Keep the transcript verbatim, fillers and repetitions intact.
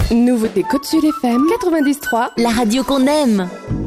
Nouveauté Côte Sud F M quatre-vingt-dix point trois, la radio qu'on aime.